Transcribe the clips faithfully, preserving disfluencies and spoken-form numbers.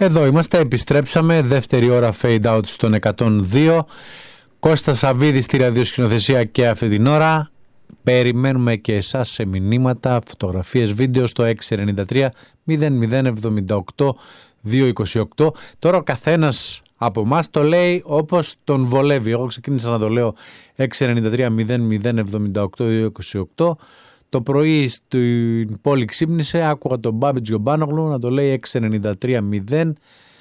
Εδώ είμαστε, επιστρέψαμε, δεύτερη ώρα fade out στον εκατόν δύο. Κώστας Σαββίδης στη ραδιοσκηνοθεσία και αυτή την ώρα. Περιμένουμε και εσάς σε μηνύματα, φωτογραφίες, βίντεο στο έξι εννιά τρία μηδέν μηδέν εβδομήντα οκτώ διακόσια είκοσι οκτώ. Τώρα ο καθένας από εμάς το λέει όπως τον βολεύει. Εγώ ξεκίνησα να το λέω έξι εννιά τρία μηδέν μηδέν εβδομήντα οκτώ διακόσια είκοσι οκτώ. Το πρωί στην πόλη ξύπνησε, άκουγα τον Μπάμπη Τζιομπάνογλου να το λέει έξι εννιά τρία μηδέν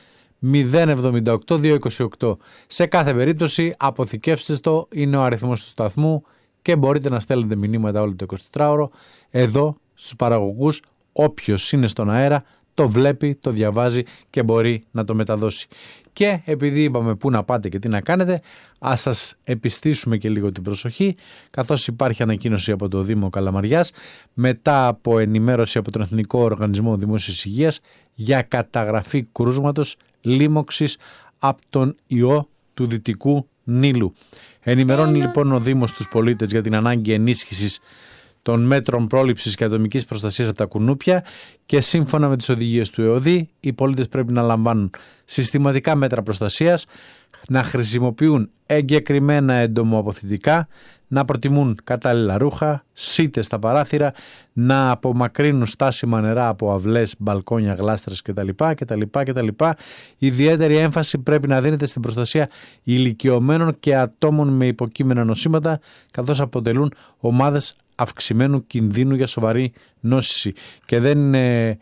μηδέν εβδομήντα οκτώ διακόσια είκοσι οκτώ. Σε κάθε περίπτωση αποθηκεύστε το, είναι ο αριθμός του σταθμού και μπορείτε να στέλνετε μηνύματα όλο το εικοσιτετράωρο εδώ στους παραγωγούς. Όποιος είναι στον αέρα το βλέπει, το διαβάζει και μπορεί να το μεταδώσει. Και επειδή είπαμε πού να πάτε και τι να κάνετε, ας σας επιστήσουμε και λίγο την προσοχή, καθώς υπάρχει ανακοίνωση από το Δήμο Καλαμαριάς μετά από ενημέρωση από τον Εθνικό Οργανισμό Δημόσιας Υγείας για καταγραφή κρούσματος λίμωξης από τον ιό του Δυτικού Νείλου. Ενημερώνει λοιπόν ο Δήμος τους πολίτες για την ανάγκη ενίσχυσης των μέτρων πρόληψης και ατομικής προστασίας από τα κουνούπια και σύμφωνα με τις οδηγίες του ΕΟΔΗ οι πολίτες πρέπει να λαμβάνουν συστηματικά μέτρα προστασίας, να χρησιμοποιούν εγκεκριμένα εντομοαποθητικά, να προτιμούν κατάλληλα ρούχα, σίτες στα παράθυρα, να απομακρύνουν στάσιμα νερά από αυλές, μπαλκόνια, γλάστρες κτλ. κτλ, κτλ. Ιδιαίτερη έμφαση πρέπει να δίνεται στην προστασία ηλικιωμένων και ατόμων με υποκείμενα νοσήματα, καθώς αποτελούν ομάδες αυξημένου κινδύνου για σοβαρή νόσηση. Και δεν είναι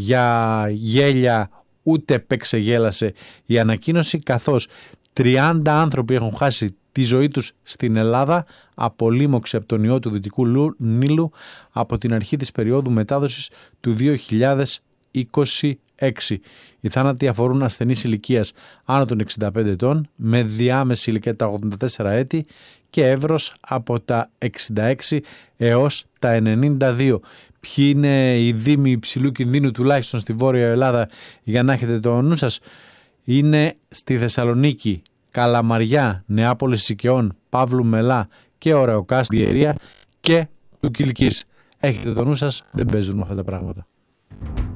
για γέλια ούτε πεξεγέλασε η ανακοίνωση, καθώς τριάντα άνθρωποι έχουν χάσει τη ζωή τους στην Ελλάδα από λίμωξη από τον ιό του Δυτικού Νείλου από την αρχή της περίοδου μετάδοσης του δύο χιλιάδες είκοσι έξι. Οι θάνατοι αφορούν ασθενείς ηλικίας άνω των εξήντα πέντε ετών με διάμεση ηλικία τα ογδόντα τέσσερα έτη και εύρος από τα εξήντα έξι έως τα ενενήντα δύο. Ποιοι είναι οι δήμοι υψηλού κινδύνου τουλάχιστον στη Βόρεια Ελλάδα για να έχετε το νου σας? Είναι στη Θεσσαλονίκη, Καλαμαριά, Νεάπολης Σικαιών, Παύλου Μελά και Ωρεοκάς, Διερία και του Κιλκής. Έχετε το νου σας, δεν παίζουν με αυτά τα πράγματα.